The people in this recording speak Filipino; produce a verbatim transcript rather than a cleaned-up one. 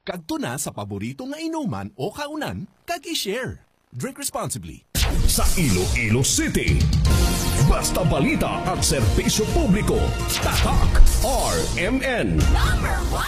Kadto na sa paborito nga inuman o kaunan, kag i-share. Drink responsibly. Sa Iloilo City, basta balita at serbisyo publiko, Tatak R M N. Number one.